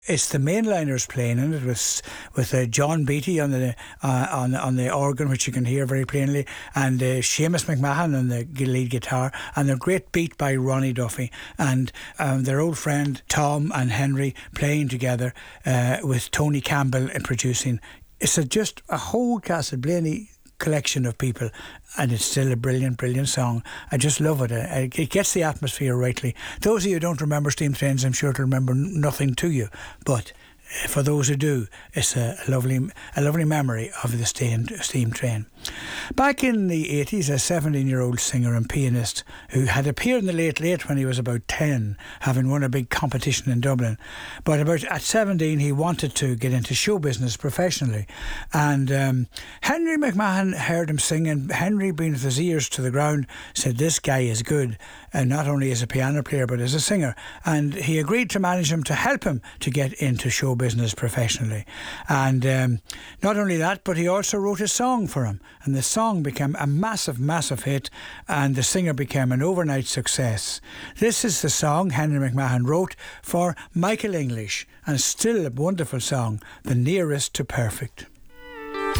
It's the Mainliners playing in it with John Beattie on the organ, which you can hear very plainly, and Seamus McMahon on the lead guitar, and a great beat by Ronnie Duffy, and their old friend Tom and Henry playing together with Tony Campbell producing. It's just a whole Castleblaney collection of people, and it's still a brilliant song. I just love it. It gets the atmosphere rightly. Those of you who don't remember Steam Trains, I'm sure to remember nothing to you, but for those who do, it's a lovely memory of the steam train. Back in the 80s, a 17-year-old singer and pianist who had appeared in the Late when he was about 10, having won a big competition in Dublin. But at 17, he wanted to get into show business professionally. And Henry McMahon heard him sing, and Henry, being with his ears to the ground, said, "This guy is good, and not only as a piano player, but as a singer." And he agreed to manage him to help him to get into show business professionally. And not only that, but he also wrote a song for him, and the song became a massive hit, and the singer became an overnight success. This is the song Henry McMahon wrote for Michael English, and still a wonderful song, "The Nearest to Perfect."